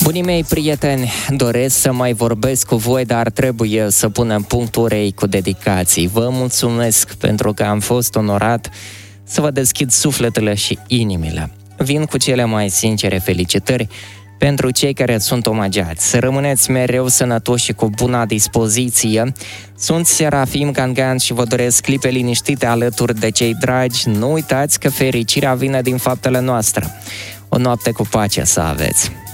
Bunii mei prieteni, doresc să mai vorbesc cu voi, dar trebuie să punem punct orei cu dedicații. Vă mulțumesc pentru că am fost onorat să vă deschid sufletele și inimile. Vin cu cele mai sincere felicitări pentru cei care sunt omagiați. Să rămâneți mereu sănătoși și cu bună dispoziție. Sunt Serafim Gangan și vă doresc clipe liniștite alături de cei dragi. Nu uitați că fericirea vine din faptele noastre. O noapte cu pace să aveți!